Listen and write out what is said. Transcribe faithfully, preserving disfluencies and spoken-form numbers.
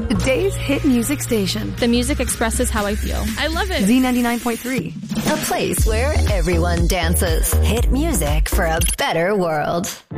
Today's hit music station. The music expresses how I feel. I love it. Z ninety-nine point three. A place where everyone dances. Hit music for a better world.